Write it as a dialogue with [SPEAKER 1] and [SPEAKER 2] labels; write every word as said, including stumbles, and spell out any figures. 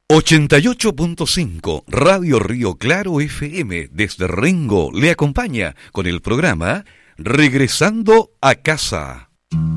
[SPEAKER 1] ochenta y ocho punto cinco Radio Río Claro F M desde Rengo le acompaña con el programa Regresando a Casa.